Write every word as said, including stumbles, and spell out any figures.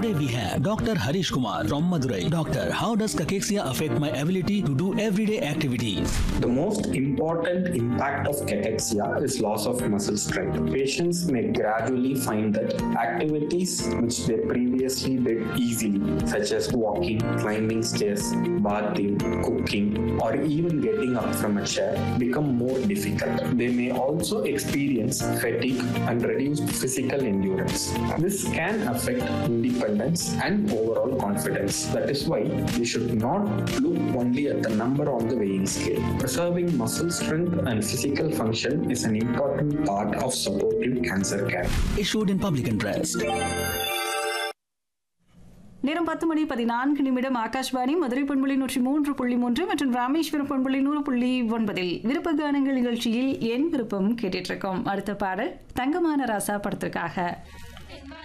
Today we have Doctor Harish Kumar from Madurai. Doctor, how does cachexia affect my ability to do everyday activities? The most important impact of cachexia is loss of muscle strength. Patients may gradually find that activities which they previously did easily, such as walking, climbing stairs, bathing, cooking, or even getting up from a chair, become more difficult. They may also experience fatigue and reduced physical endurance. This can affect independence and overall confidence. That is why we should not look only at the number on the weighing scale. Preserving muscle strength and physical function is an important part of supportive cancer care. Issued in public interest. நேரம் பத்து மணி பதினான்கு நிமிடம். ஆகாஷ்வாணி மதுரை பண்புள்ளி நூற்றி மூன்று புள்ளி மூன்று மற்றும் ராமேஸ்வரம் பண்புள்ளி நூறு புள்ளி ஒன்பதில் விருப்ப கானங்கள் நிகழ்ச்சியில் என் விருப்பம் கேட்டுட்டு இருக்கோம். அடுத்த பாடல் தங்கமான ராசா படத்திற்காக.